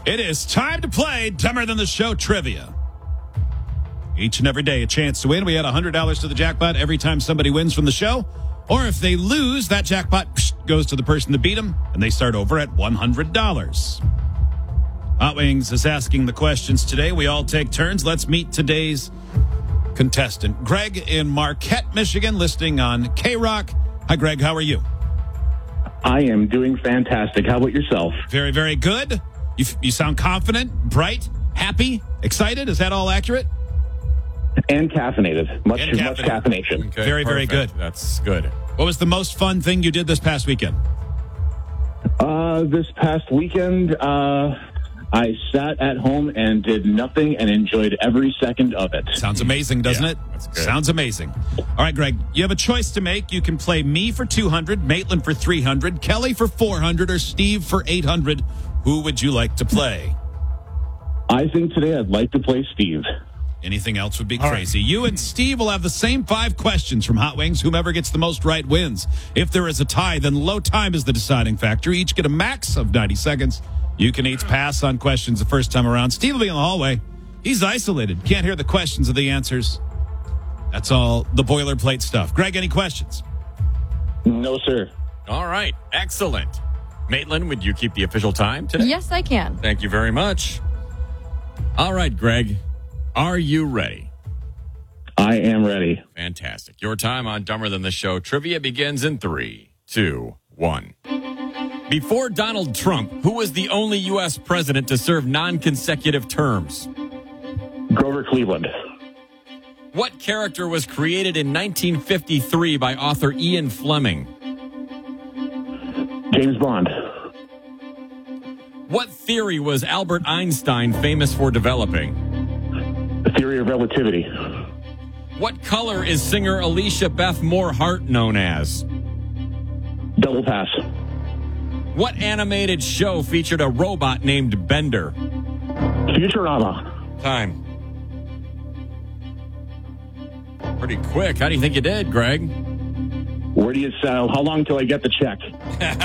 It is time to play Dumber Than the Show trivia. Each and every day, a chance to win. We add $100 to the jackpot every time somebody wins from the show. Or if they lose, that jackpot goes to the person that beat them, and they start over at $100. Hot Wings is asking the questions today. We all take turns. Let's meet today's contestant. Greg in Marquette, Michigan, listening on K-Rock. Hi, Greg. How are you? I am doing fantastic. How about yourself? Very, very good. You sound confident, bright, happy, excited. Is that all accurate? And caffeinated. Much caffeination. Okay, very, very good. That's good. What was the most fun thing you did this past weekend? This past weekend, I sat at home and did nothing and enjoyed every second of it. Sounds amazing, doesn't it? That's good. Sounds amazing. All right, Greg, you have a choice to make. You can play me for 200, Maitland for 300, Kelly for 400, or Steve for 800. Who would you like to play? I think today I'd like to play Steve. Anything else would be crazy. Right. You and Steve will have the same 5 questions from Hot Wings. Whomever gets the most right wins. If there is a tie, then low time is the deciding factor. Each get a max of 90 seconds. You can each pass on questions the first time around. Steve will be in the hallway. He's isolated. Can't hear the questions or the answers. That's all the boilerplate stuff. Greg, any questions? No, sir. All right. Excellent. Maitland, would you keep the official time today? Yes, I can. Thank you very much. All right, Greg. Are you ready? I am ready. Fantastic. Your time on Dumber Than the Show trivia begins in 3, 2, 1. Before Donald Trump, who was the only U.S. president to serve non-consecutive terms? Grover Cleveland. What character was created in 1953 by author Ian Fleming? James Bond. What theory was Albert Einstein famous for developing? The theory of relativity. What color is singer Alicia Beth Moore Hart known as? Double pass. What animated show featured a robot named Bender? Futurama. Time. Pretty quick. How do you think you did, Greg? Where do you sell? How long till I get the check?